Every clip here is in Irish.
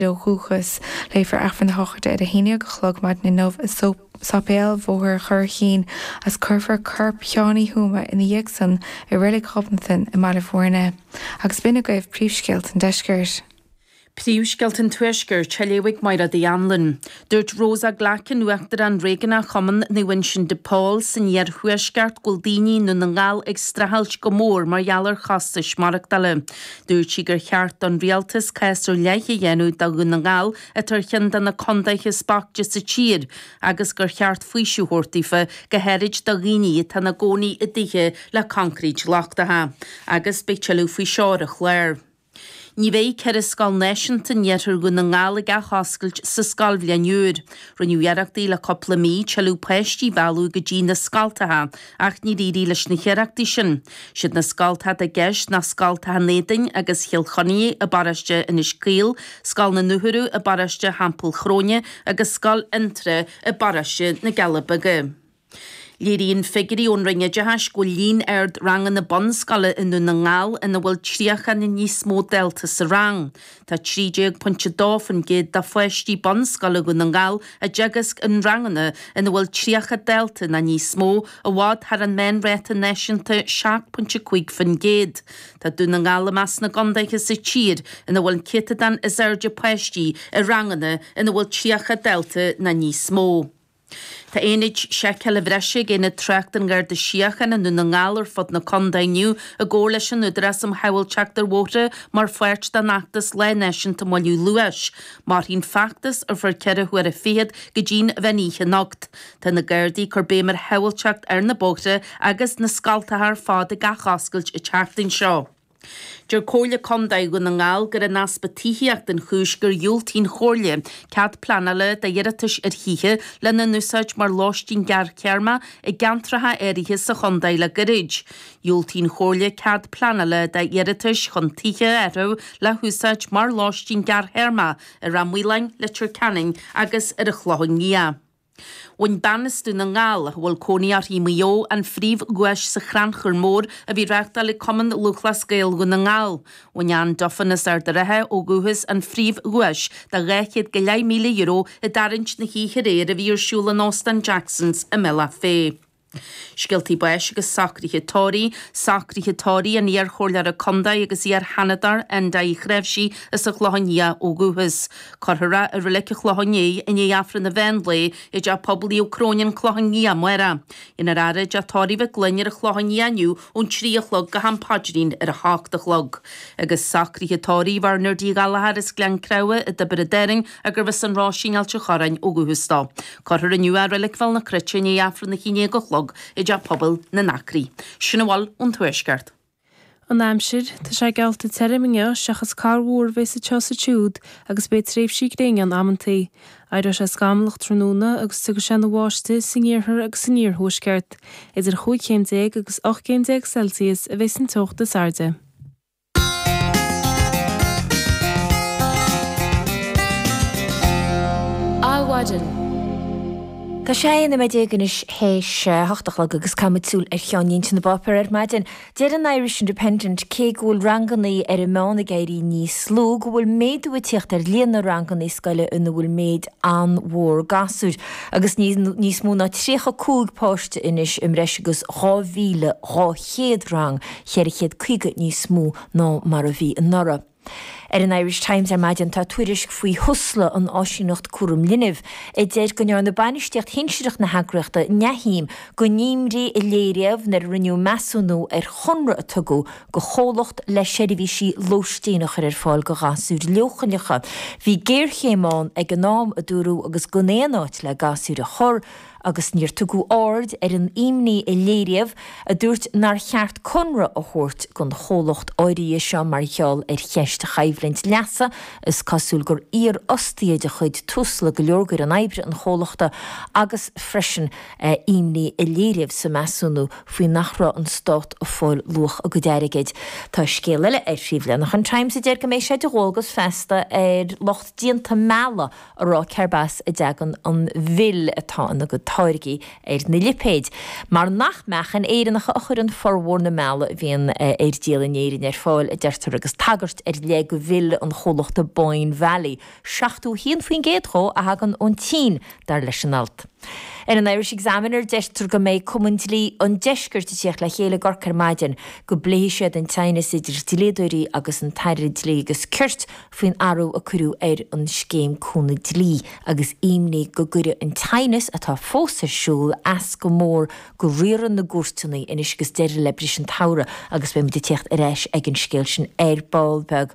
Chuchas leifar afan na hochta a héine go chlog mat na nómh is sapéal bhór chur chin as curfar curp cheánaí húma ina dhéagsan I rilig chopnathan I Malifórne. Agus binne goibh príomhsceilt an deisgeirt. Príomhsceilt an tuaisceir teléigh mar a dhéanlann. Dúirt Rosa Glachan nuachtar an réigeanna chuman na Winston de Paul san dhear thuaisceart Goldini nó na ngáil ag strahailt go mór mar gheallar chastais marachtaile. Dúirt si gur cheart an rialtas caistar leiche dhéanú da go na ngáil a turchan dan na condaiche spacte sa tír, agus gur cheart faoisiúthirtaífa go heirid da ghiní tá na gcónaí I dtithe le concrete leachtatha, agus beictealú faoi seoir a chléir. Ní bhéh ceir a scal neisianta netar go na ngála ga choscailt sa scal bhleanúr. Runiuhearachtaí le coppla mí tealú peistí bhealú go dtí na scaltatha, ach ní ríí leis na chearachtaí sin. Siad na scaltatha a gceist na scaltatha nédain agus chialchonaí a baraiste inis cíl, scal na nuthúrú a baraiste hampel chróne agus scal intre a baraiste na Galabaga. Líríonn figurí ón ringe dehas go líon ard rangan na bonscala inú na ngáil ina bhfuil tríocha na níos mó delta sa rang. Tá 3.2 fan géad da foiistí bonscala go na ngáil a deagas an ranganna ina bhfuil tríocha delta na níos mó a bhád har an men réta neisianta 7.5 fan géad. Tá dú na ngáil mas na gondaiche sa tír ina bhfuil citadan is airde poistí a ranganna ina bhfuil tríocha delta na níos mó. Tá éid seiceal a bhreise géna trecht an ggur de siachan an na ngálar fod na condainiu a ggóir leis an udras am hewilteachtar wóta mar fuirt da nachtas le neisin ta moliú luas. Mar hín factas ar fur ceire huair a féad go dín bheníche nocht. Tá na gurdaí chur bémar hewilteacht ar na bóta agus na scaltathar fád a gachascailt I teachtain seo. Dúir cóla condaigh go na ngáil gur an aspatííocht den chúis gur dúiltín chóirle, cead planala de dhearratais ar thithe le na núsáid mar láistín gar cearma I gantratha éirithe sa chondaigh le gorid. Dúiltín chóirle cead planala de dhearratais chun tithe arú le húsáid mar láistín gar chearma a ramhuilein le Turcanning agus ar a chlohangia. Wain banistú na ngáil bhfuil cónaíar í mó an phríomh guais sa chranchar mór a bhí reachta le cuman luchlas gail go na ngáil. Wain an dofanas ar de rathe ó guhas an phríomh guais de réchiad go €1 milliún I darint na híche réir a bhí arsúla Austin Jacksons a mela fé. Scialtaí buis agus sacrithe tóirí an íar chóirlear a condaigh agus íar hanadar an da I chreibhsí is a chlohannia ó guhas. Corthra a rileice chlohanní in éafran na bhenlé I de poblí ó crónin chlohannia muera. Inar ara de tóirí bheith glunnear a chlohannia aniu ón tríochlog go hampádrín ar a háchtachlog. Agus sacrithe tóirí war nerdí galahar is glen crewe a de bredering a gur bheith an ráisiínealte chorain ó guhastá. Corthra aniu a rileic fel na critte in éafran na chiné go chlog I de pobl na nacrí. Sinna bháil ón tuaisceart. An aimsir, tá sé gealta teiriminge seachas carhúr bheits a teosa túd agus bé tréimhsí réing an ammantaí. Aidir sé scamlacht tróna agus tugus sé na bháiste siníorthar agus siníorthúisceart. Idir 5 agus 8 Celsius a bheits an tocht is airde. Áhaidan. Tá sé na méid ganis héis hochtachlag agus camitúil ar cheanín na bopur ar maidin. Dead an Irish Independent cé gúil rangannaí ar mána gairí níos slú go bhfuil méadú tíocht ar líana rangannaí scoile ina bhfuil méid an mhór gasúd. Agus níos mú na 3 póiste inis imreis agus 2,000 rang cheirichéad chuige níos mú ná mar a bhí an nora. An Irish Times ar maidin tá tuairisc faoi husla an áisiúnacht cuaram linimh. Déir go near na banisteocht hinseach na hagraachta nehím go níimrí I léireamh na riniú measúnú ar chunra a tugu go chólacht le séirihísí lóistíach ar fáil go gasúr leochanlecha. Bhí géirchéimeán ag an nám a dúrú agus go néanáit le gasúr a chor agus níor tugu ard ar an imní I léireamh a dúirt nar cheart conra a thuirt gon chólacht áirí seo mar cheall ar cheist chaimhlint leasa is cosúil gur ír ostíad a chuid tusla go leorgur an aibre an chólachta agus freisin imní I léireamh sa measúnú faoi nachra an stát a fáil luach a go deirigid. Tá scéile ar fríomhle nach an Times a déir go mééis sé de ghógus festa ar locht díanta meala a rá cearbás a deagan an bhil atá na go táirigi ar na lipéid. Mar nach mechan éireannach a chur an forhór na meala bhíon ar díal in éirin ar fáil a deirtar agus tagart ar le go bhil an cholachta Boyne Valley. Seachtú híon faoin géadró a hagan ón 10 dar leis an alt. An Irish Examiner deistar go méid cumantlí an deisgur de tíoch le chéile gorcar maidin go bléisiad an taine idir diléadúirí agus an taire dilí agus cuirt faoin arú a curú an scéim cúna dilí agus imní go gure an tainis atá fósa siúil as go mór go rian na gúrtaí inis gus deir le bris an taura agus be de techt aréis ag an scéil sin ballbeg.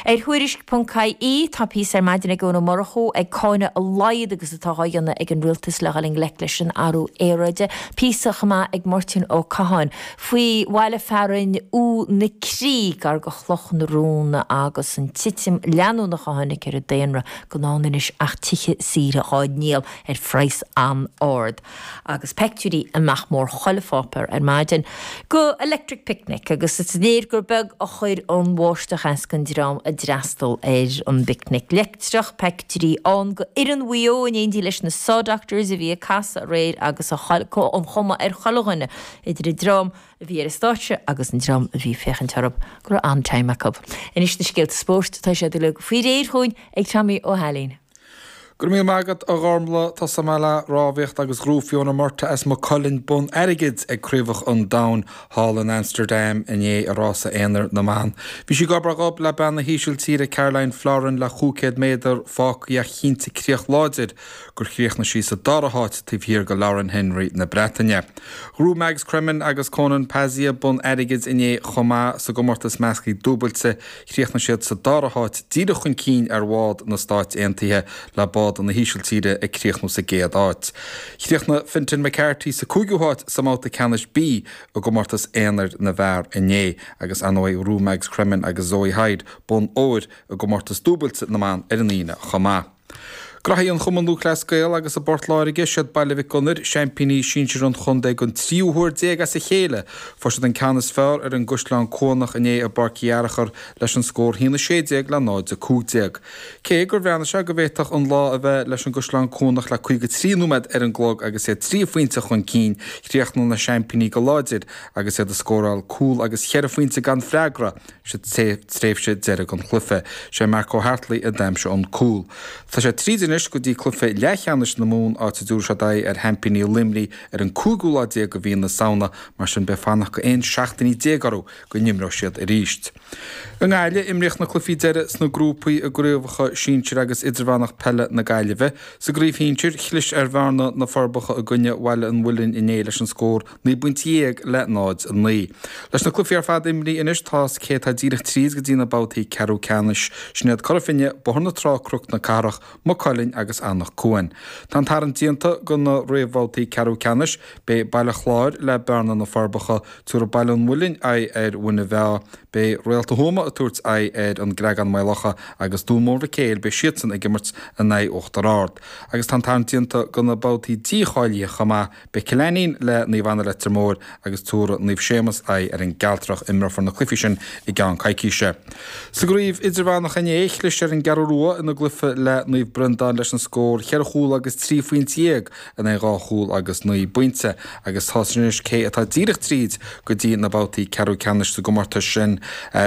Huiris.caí tá pí maidin ag gona morchó ag cáine a laid agus atá haanna ag an rialtas legaling leis an arú éide, písach má ag Martin ó Cahan. Fuoi bhile fearin ú na crí gar go chlochan rúna agus an titim leanú na chahanna ar a déanra go náis ach tiche síre áid níl freis an ord. Agus pectúí amach mór choilefápar maidin go electric picnic agus it's néir gur beg a chuir an bháisteach escan drám a drastal an picnic. Lectrach pectúí an go an bhuió in éondí leis na sódachtars a bhí casa réir agus an chuma chalganne idir I drám a bhí státe agus an drám a bhí fechan tarb gur an timeach. Inis na scéalt sport tá sé le fao réir chuin ag tamí ó helín. Gur mí mágad a gámla tá samala rábhaocht agus grúfiúna marta as má Colin Bun Erigid ag cruúbhach an down hall in Amsterdam in é a rása éonar na man. Bhí si gobragab le banna híisiúil tíre Caroline Florin le chúcéad méidir fácaí a chinnta críoch láidir gur chríoch na sí sa daraháit tí bhír go Lauren Henry na Bretagne. Grú Mags Cremin agus Conan Pazia Bun Erigid in é chomá sa gomortas meascaí dúbailte chríoch na siad sa daraháit díre chun cín ar bhád na stáit aontaithe le bád an na híisiiltíre ag críochnú sa géad áit. Chríochna Fintan McCarthy sa cúigiúháit sa máta canis bí a gomortas éonar na bhar inné agus anóid Rú Mags Cremin agus Zoe Hyde Bun óir a gomortas dúbailte na man ar an ína chomá. Graí an chumanú clascail agus a bortláirige siad bailh gunir championí síir an chundé gon tríúthir déag as a chéile forsa an canas fearr ar an gusláán cónach iné a barciarachar leis an scór hína sédéag le náid a cúdéag. Cé gur bheanna se go bhéach an lá a bheith leis an gusláán cónach le chuige tríúmed ar an glog agus é trí faointe chun cín chríochtnú na championí go láidir agus é a scóráil cúil agus chear faointe gan freigra si tréifse deire an chlufe sé mar có hartlaí a daimse an cúil. Tá sé tríidir go dtí clufa lechanis na mún á dúr se ar hempiní limlí ar an cúgúla dé go bhíon na saona mar sin be fannach go éon 16í dégarú go nimrá siad a ríist. An gáile imreach na clufií deire sna grúpaí a gréomhacha síintir agus idirhánach pelle na gaiileh sa gríomhhíntir chlis ar bharna na forbacha a gunne bhile an bhfuilinn iné leis an scór ní buintíag le náid an lí. Leis na clufií ar fad imrí inis tás cé tá díreach tríos go dtína bátaí ceú canis snead corfinne borna trácrucht na carach má agus annach cuain. Tá tarantíanta go na réomhháiltaí ceú canis be bailile chláir le bearna na farbacha túair bailún mulinn ar bhuina bheith be réalta thoma a tuairt ar an greagan mailacha agus dúmór céil be sian ag gimmert a 9-8 agus tá tarantíanta go na bátaí díáilí chamá be celéín le níomhhana le trimór agus túra níomh sémas ar an galtrach imrafar na clufi sin I gan caiiciise. Sa gríomh idirhánach in échlis ar an garúa ina glufa le níomh brindán leis an scór chear chúil agus trí faointíag in é gá chúil agus nuí buinte agus táis cé atá díreach tríd go dtí na bátaí ceú canis sa gomarta sin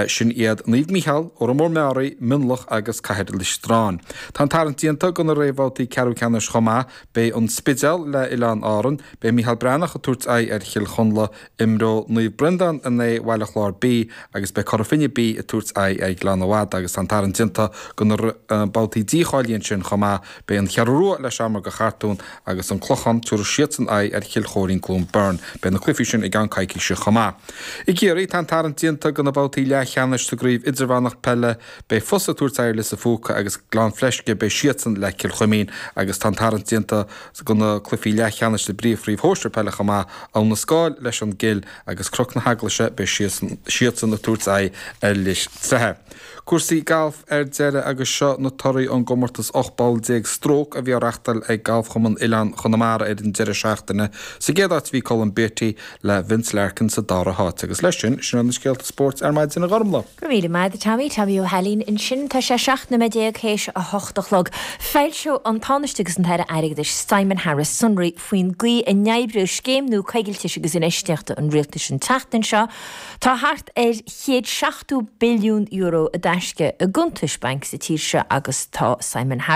iad níomh Michael ó mór meí minlach agus caiir le strán. Tá tarantíanta go na réomhhátaí ceú canis chomá be an spidal le Ián áran be Michael Brannach a tuairt ar chiil chunla imró nuomh brindan in é bhile chlár bí agus be chofinine bí a tuairt ar glanhád agus an tarantíanta go na bátaí díáilíonn sin chomá be an chearrú le seaamar go chartún agus an clochan túair sian ar chiilchóirín clún burn be na clufi sin I gan caiici se chomá. I géirí tá tarantíanta go na bátaí lechanis sa gríomh idirhánach pelle be fosa túirtair le sa fóca agus glán fleisce be sian le ciilchomín agus tá tarantíanta go na clufií lechanis le bríomhríomh hóiste pelle chomá an na scáil leis an gil agus croch na haglaise be sian na túirtaid ar leis trethe. Cuasaí galf ar deire agus seo na toraí an gomartas 8 ball déag strók a bhí reachtal ag galh chuman Ián chunamara ar den deire seachtainna sa géad bhí Colin Beatty le Vince Larkin sa dára háit agus leisin sin an scéalta sport ar maid sinna gharmla. Go míle maid a Tabí ó helín in sin tá sé seachna me déag hééis a hochtalog. Feilseo an táistegus an theire airigis Simon Harris sunraí faoin gí a neibbrú céimnú caigilte agus in éisteachta an rialta sin teachtain seo. Tá hart ar 7 billiún euro a deisce a guntais bank sa tíirse agus tá Simon Harris